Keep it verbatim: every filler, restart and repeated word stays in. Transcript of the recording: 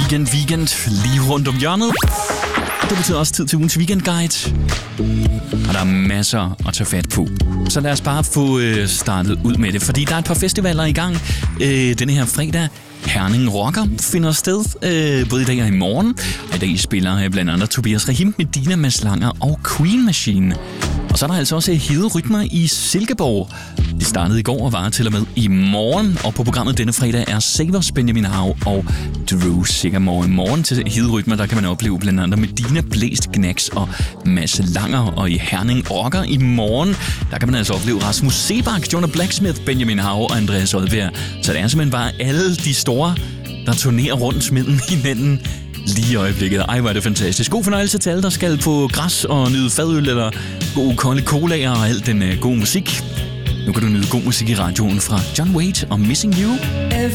weekend, weekend lige rundt om hjørnet. Det betyder også tid til ugens weekendguide. Og der er masser at tage fat på. Så lad os bare få øh, startet ud med det, fordi der er et par festivaler i gang øh, denne her fredag. Herning Rocker finder sted øh, både i dag og i morgen. Og i dag spiller øh, blandt andet Tobias Rahim, Medina, Mads Langer og Queen Machine. Og så er der altså også Hede Rytmer i Silkeborg. Det startede i går og varer til og med i morgen. Og på programmet denne fredag er Savers, Benjamin Hav og Drew Sigamore. I morgen til Hede Rytmer, der kan man opleve blandt andet Medina, Blæst, Knacks og Mads Langer. Og i Herning Rocker i morgen, der kan man altså opleve Rasmus Sebak, Jonah Blacksmith, Benjamin Hav og Andreas Odbjerg. Så det er simpelthen bare alle de store, der turnerer rundt mellem hinanden lige i øjeblikket. Ej, hvor er det fantastisk. God fornøjelse til alle, der skal på græs og nyde fadøl eller god kolde colaer og alt den uh, gode musik. Nu kan du nyde god musik i radioen fra John Waite og Missing You.